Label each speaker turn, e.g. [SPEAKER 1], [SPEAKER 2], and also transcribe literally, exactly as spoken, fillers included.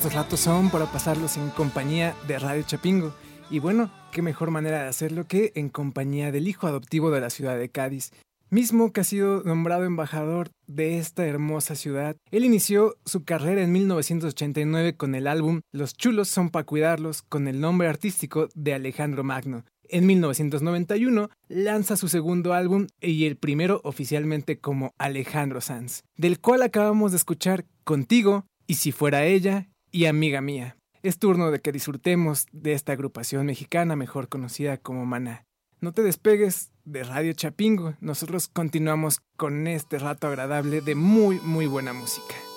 [SPEAKER 1] estos ratos son para pasarlos en compañía de Radio Chapingo. Y bueno, qué mejor manera de hacerlo que en compañía del hijo adoptivo de la ciudad de Cádiz, mismo que ha sido nombrado embajador de esta hermosa ciudad. Él inició su carrera en mil novecientos ochenta y nueve con el álbum Los chulos son pa' cuidarlos, con el nombre artístico de Alejandro Magno. En mil novecientos noventa y uno lanza su segundo álbum y el primero oficialmente como Alejandro Sanz, del cual acabamos de escuchar Contigo y Si fuera ella y Amiga mía. Es turno de que disfrutemos de esta agrupación mexicana mejor conocida como Maná. No te despegues de Radio Chapingo, nosotros continuamos con este rato agradable de muy muy buena música.